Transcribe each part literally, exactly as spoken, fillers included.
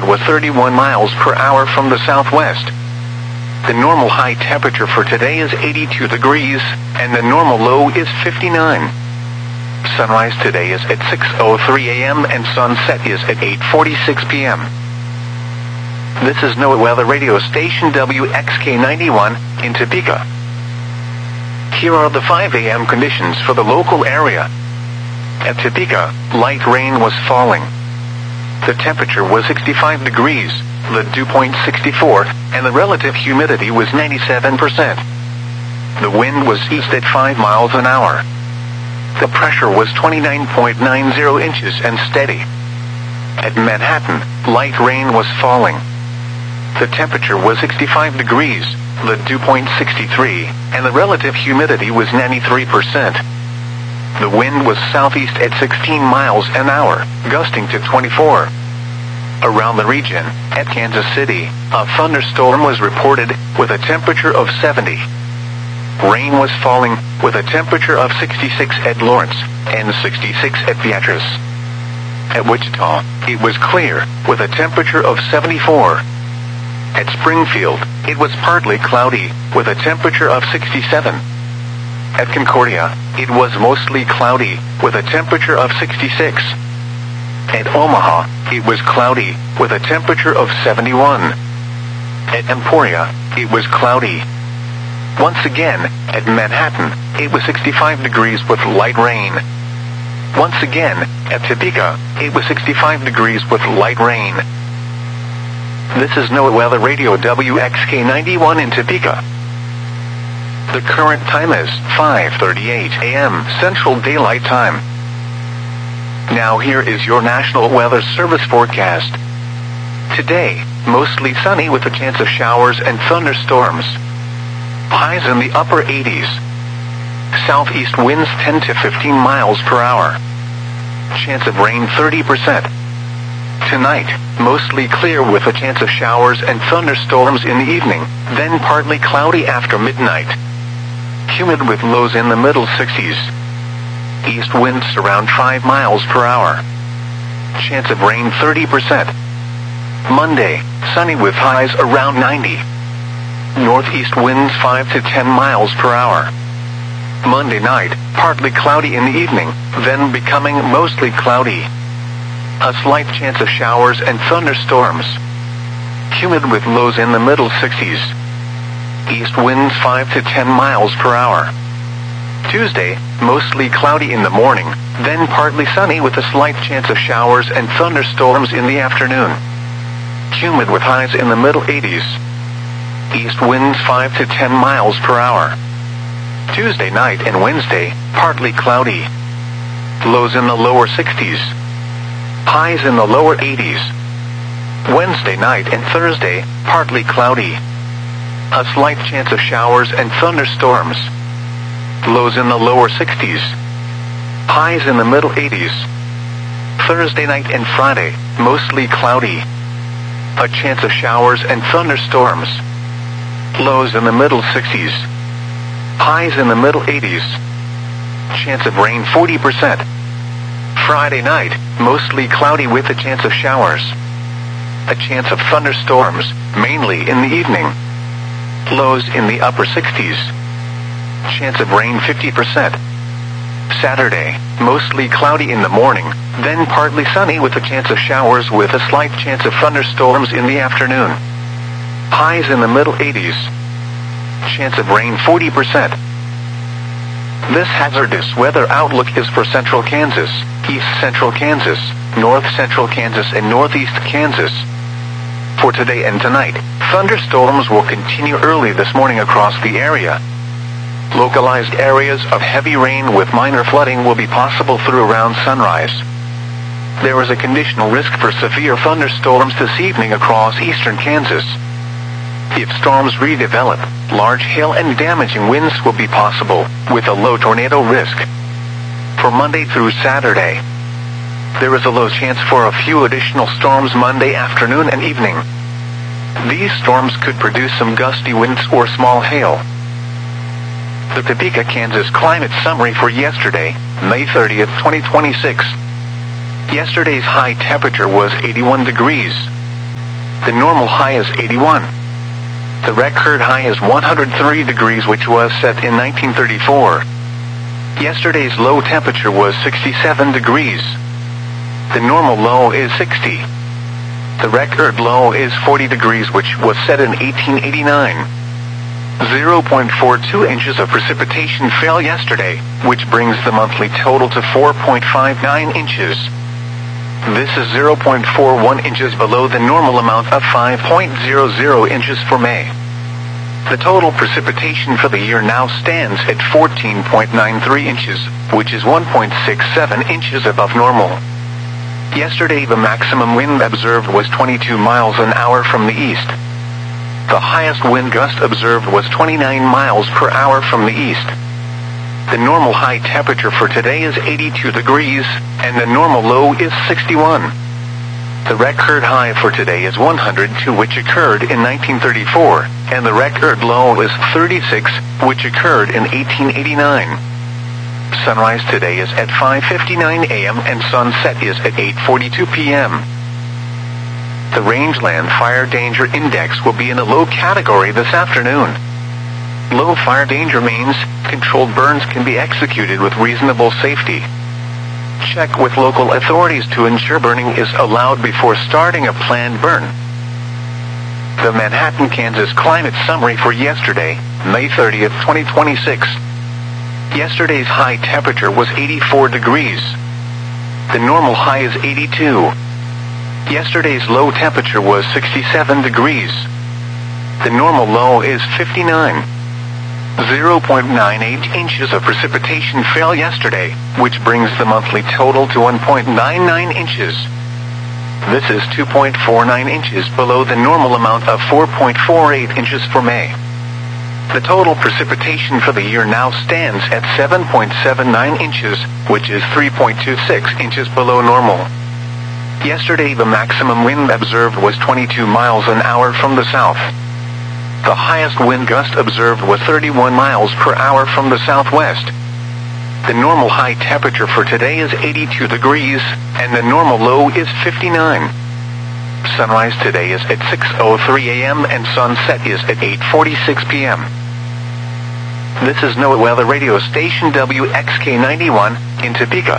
was thirty-one miles per hour from the southwest. The normal high temperature for today is eighty-two degrees, and the normal low is fifty-nine. Sunrise today is at six oh three a m and sunset is at eight forty-six p m This is NOAA Weather Radio Station W X K ninety-one in Topeka. Here are the five a m conditions for the local area. At Topeka, light rain was falling. The temperature was sixty-five degrees, the dew point sixty-four, and the relative humidity was ninety-seven percent. The wind was east at five miles an hour. The pressure was twenty-nine point nine zero inches and steady. At Manhattan, light rain was falling. The temperature was sixty-five degrees, the dew point sixty-three, and the relative humidity was ninety-three percent. The wind was southeast at sixteen miles an hour, gusting to twenty-four. Around the region, at Kansas City, a thunderstorm was reported with a temperature of seventy. Rain was falling with a temperature of sixty-six at Lawrence and sixty-six at Beatrice. At Wichita, it was clear with a temperature of seventy-four. At Springfield, it was partly cloudy with a temperature of sixty-seven. At Concordia, it was mostly cloudy with a temperature of sixty-six. At Omaha, it was cloudy with a temperature of seventy-one. At Emporia, it was cloudy. Once again, at Manhattan, it was sixty-five degrees with light rain. Once again, at Topeka, it was sixty-five degrees with light rain. This is NOAA Weather Radio W X K ninety-one in Topeka. The current time is five thirty-eight a m Central Daylight Time. Now here is your National Weather Service forecast. Today, mostly sunny with a chance of showers and thunderstorms. Highs in the upper eighties. Southeast winds ten to fifteen miles per hour. Chance of rain thirty percent. Tonight, mostly clear with a chance of showers and thunderstorms in the evening, then partly cloudy after midnight. Humid with lows in the middle sixties. East winds around five miles per hour. Chance of rain thirty percent. Monday, sunny with highs around ninety. Northeast winds five to ten miles per hour. Monday night, partly cloudy in the evening, then becoming mostly cloudy. A slight chance of showers and thunderstorms. Humid with lows in the middle sixties. East winds five to ten miles per hour. Tuesday, mostly cloudy in the morning, then partly sunny with a slight chance of showers and thunderstorms in the afternoon. Humid with highs in the middle eighties. East winds five to ten miles per hour. Tuesday night and Wednesday, partly cloudy. Lows in the lower sixties. Highs in the lower eighties. Wednesday night and Thursday, partly cloudy. A slight chance of showers and thunderstorms. Lows in the lower sixties. Highs in the middle eighties. Thursday night and Friday, mostly cloudy. A chance of showers and thunderstorms. Lows in the middle sixties. Highs in the middle eighties. Chance of rain forty percent. Friday night, mostly cloudy with a chance of showers. A chance of thunderstorms, mainly in the evening. Lows in the upper sixties. Chance of rain fifty percent. Saturday, mostly cloudy in the morning, then partly sunny with a chance of showers with a slight chance of thunderstorms in the afternoon. Highs in the middle eighties. Chance of rain forty percent. This hazardous weather outlook is for central Kansas, east central Kansas, north central Kansas, and northeast Kansas. For today and tonight, thunderstorms will continue early this morning across the area. Localized areas of heavy rain with minor flooding will be possible through around sunrise. There is a conditional risk for severe thunderstorms this evening across eastern Kansas. If storms redevelop, large hail and damaging winds will be possible, with a low tornado risk. For Monday through Saturday, there is a low chance for a few additional storms Monday afternoon and evening. These storms could produce some gusty winds or small hail. The Topeka, Kansas climate summary for yesterday, May thirtieth, twenty twenty-six. Yesterday's high temperature was eighty-one degrees. The normal high is eighty-one. The record high is one hundred three degrees, which was set in nineteen thirty-four. Yesterday's low temperature was sixty-seven degrees. The normal low is sixty. The record low is forty degrees, which was set in eighteen eighty-nine. zero point four two inches of precipitation fell yesterday, which brings the monthly total to four point five nine inches. This is zero point four one inches below the normal amount of five point zero zero inches for May. The total precipitation for the year now stands at fourteen point nine three inches, which is one point six seven inches above normal. Yesterday the maximum wind observed was twenty-two miles an hour from the east. The highest wind gust observed was twenty-nine miles per hour from the east. The normal high temperature for today is eighty-two degrees, and the normal low is sixty-one. The record high for today is one hundred two, which occurred in nineteen thirty-four, and the record low is thirty-six, which occurred in eighteen eighty-nine. Sunrise today is at five fifty-nine a m and sunset is at eight forty-two p m The Rangeland Fire Danger Index will be in a low category this afternoon. Low fire danger means controlled burns can be executed with reasonable safety. Check with local authorities to ensure burning is allowed before starting a planned burn. The Manhattan, Kansas climate summary for yesterday, May thirtieth, twenty twenty-six. Yesterday's high temperature was eighty-four degrees. The normal high is eighty-two. Yesterday's low temperature was sixty-seven degrees. The normal low is fifty-nine. zero point nine eight inches of precipitation fell yesterday, which brings the monthly total to one point nine nine inches. This is two point four nine inches below the normal amount of four point four eight inches for May. The total precipitation for the year now stands at seven point seven nine inches, which is three point two six inches below normal. Yesterday the maximum wind observed was twenty-two miles an hour from the south. The highest wind gust observed was thirty-one miles per hour from the southwest. The normal high temperature for today is eighty-two degrees, and the normal low is fifty-nine. Sunrise today is at six oh three a m and sunset is at eight forty-six p m This is NOAA Weather Radio Station W X K ninety-one in Topeka.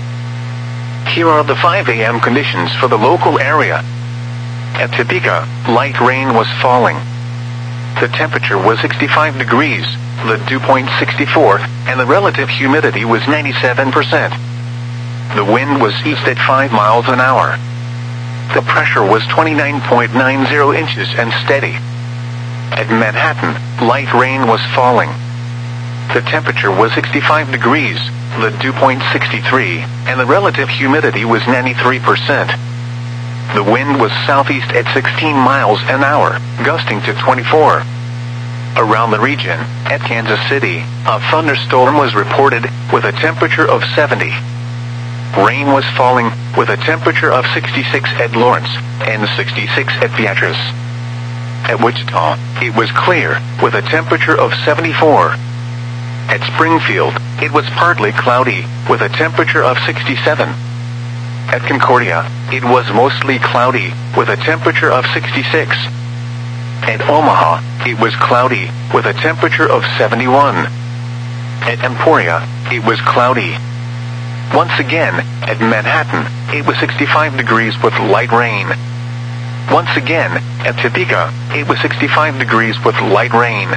Here are the five a m conditions for the local area. At Topeka, light rain was falling. The temperature was sixty-five degrees, the dew point sixty-four, and the relative humidity was ninety-seven percent. The wind was east at five miles an hour. The pressure was twenty-nine point nine zero inches and steady. At Manhattan, light rain was falling. The temperature was sixty-five degrees, the dew point sixty-three, and the relative humidity was ninety-three percent. The wind was southeast at sixteen miles an hour, gusting to twenty-four. Around the region, at Kansas City, a thunderstorm was reported with a temperature of seventy. Rain was falling with a temperature of sixty-six at Lawrence and sixty-six at Beatrice. At Wichita, it was clear with a temperature of seventy-four. At Springfield, it was partly cloudy with a temperature of sixty-seven. At Concordia, it was mostly cloudy with a temperature of sixty-six. At Omaha, it was cloudy with a temperature of seventy-one. At Emporia, it was cloudy. Once again, at Manhattan, it was sixty-five degrees with light rain. Once again, at Topeka, it was sixty-five degrees with light rain.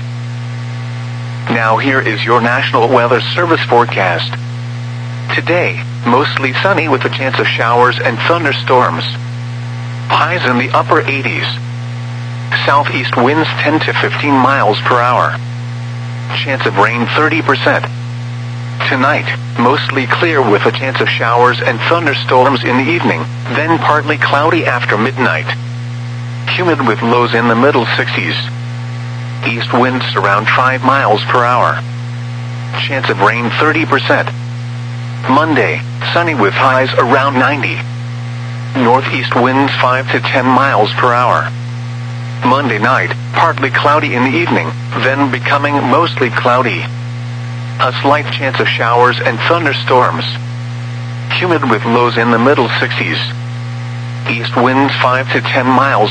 Now here is your National Weather Service forecast. Today, mostly sunny with a chance of showers and thunderstorms. Highs in the upper eighties. Southeast winds ten to fifteen miles per hour. Chance of rain thirty percent. Tonight, mostly clear with a chance of showers and thunderstorms in the evening, then partly cloudy after midnight. Humid with lows in the middle sixties. East winds around five miles per hour. Chance of rain thirty percent. Monday, sunny with highs around ninety. Northeast winds five to ten miles per hour. Monday night, partly cloudy in the evening, then becoming mostly cloudy. A slight chance of showers and thunderstorms. Humid with lows in the middle sixties. East winds five to ten miles